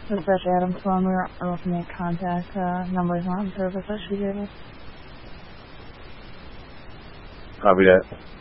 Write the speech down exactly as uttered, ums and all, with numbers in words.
Dispatch Adams phone. We were looking at contact uh, numbers on service that she gave us. Copy that.